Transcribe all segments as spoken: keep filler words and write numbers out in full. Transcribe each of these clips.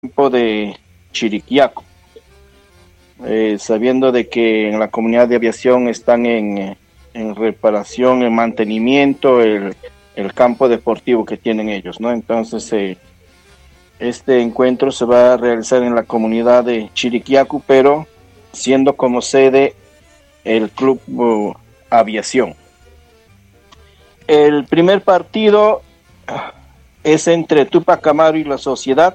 campo de Chiriquiaco, eh, sabiendo de que en la comunidad de aviación están en, en reparación, en mantenimiento, el, el campo deportivo que tienen ellos, ¿no? Entonces, eh, este encuentro se va a realizar en la comunidad de Chiriquiaco, pero siendo como sede el Club uh, Aviación. El primer partido es entre Tupac Amaru y La Sociedad.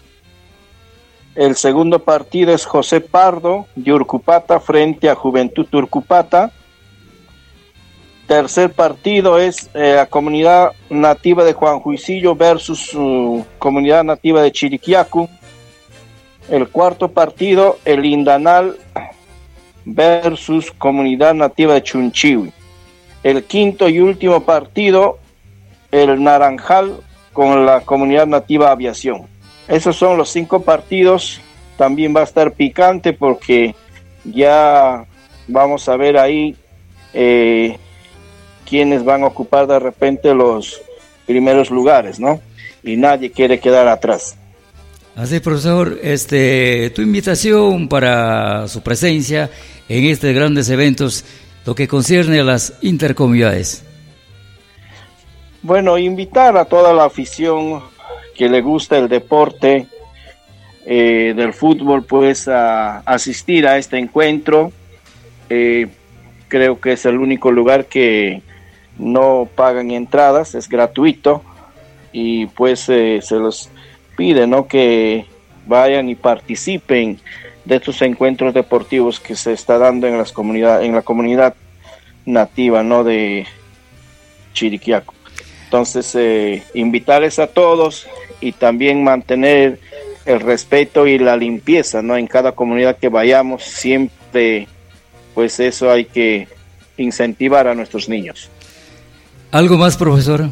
El segundo partido es José Pardo de Urcupata frente a Juventud Urcupata. Tercer partido es eh, la comunidad nativa de Juan Juicillo versus uh, comunidad nativa de Chiriquiaco. El cuarto partido, el Indanal versus comunidad nativa de Chunchiwi. El quinto y último partido, el Naranjal con la comunidad nativa Aviación. Esos son los cinco partidos. También va a estar picante porque ya vamos a ver ahí eh, quiénes van a ocupar de repente los primeros lugares, ¿no? Y nadie quiere quedar atrás. Así, profesor, este, tu invitación para su presencia en estos grandes eventos, lo que concierne a las intercomunidades. Bueno, invitar a toda la afición que le gusta el deporte eh, del fútbol, pues a asistir a este encuentro. Eh, creo que es el único lugar que no pagan entradas, es gratuito y pues eh, se los pide, ¿no?, que vayan y participen de estos encuentros deportivos que se está dando en las comunidades, en la comunidad nativa, ¿no?, de Chiriquiaco. Entonces, eh, invitarles a todos y también mantener el respeto y la limpieza, ¿no? En cada comunidad que vayamos, siempre, pues eso hay que incentivar a nuestros niños. ¿Algo más, profesor?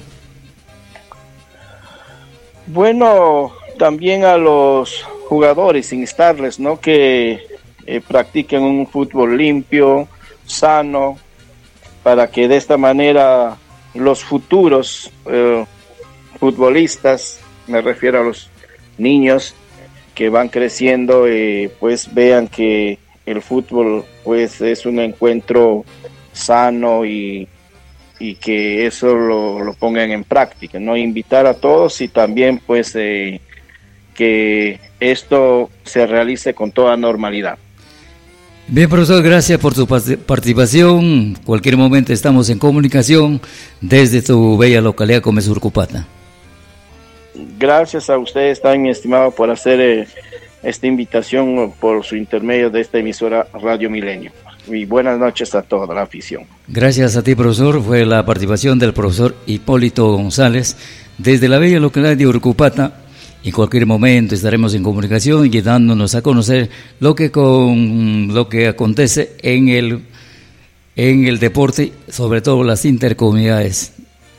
Bueno, también a los jugadores, instarles, ¿no?, que eh, practiquen un fútbol limpio, sano, para que de esta manera los futuros eh, futbolistas, me refiero a los niños que van creciendo, eh, pues vean que el fútbol pues es un encuentro sano y, y que eso lo, lo pongan en práctica, ¿no? Invitar a todos y también pues eh, que esto se realice con toda normalidad. Bien, profesor, gracias por su participación. Cualquier momento estamos en comunicación desde tu bella localidad como es Urcupata. Gracias a ustedes también, mi estimado, por hacer eh, esta invitación por su intermedio de esta emisora Radio Milenio. Y buenas noches a toda la afición. Gracias a ti, profesor. Fue la participación del profesor Hipólito González desde la bella localidad de Urcupata. En cualquier momento estaremos en comunicación y dándonos a conocer lo que con lo que acontece en el en el deporte, sobre todo las intercomunidades.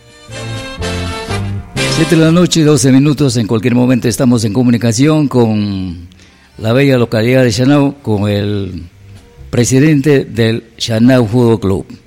Siete de la noche, doce minutos. En cualquier momento estamos en comunicación con la bella localidad de Chanao, con el presidente del Chanao Fútbol Club.